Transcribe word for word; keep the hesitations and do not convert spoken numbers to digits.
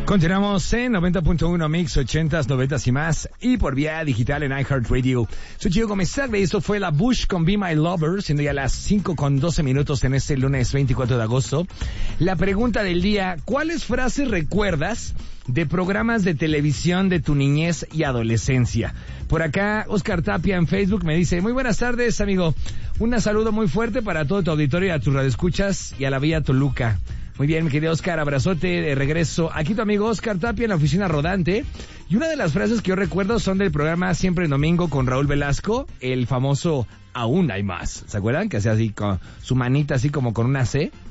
Continuamos en noventa punto uno Mix, ochentas, noventas y más, y por vía digital en iHeartRadio. Soy Chico Gómez Salve y esto fue La Bush con Be My Lover, siendo ya las cinco con doce minutos en este lunes veinticuatro de agosto. La pregunta del día: ¿cuáles frases recuerdas de programas de televisión de tu niñez y adolescencia? Por acá, Oscar Tapia en Facebook me dice: muy buenas tardes, amigo. Un saludo muy fuerte para todo tu auditorio, a tus radioescuchas y a la Villa Toluca. Muy bien, mi querido Oscar, abrazote de regreso. Aquí tu amigo Oscar Tapia en la oficina rodante. Y una de las frases que yo recuerdo son del programa Siempre en Domingo con Raúl Velasco, el famoso Aún hay más. ¿Se acuerdan? Que hacía así con su manita así como con una C.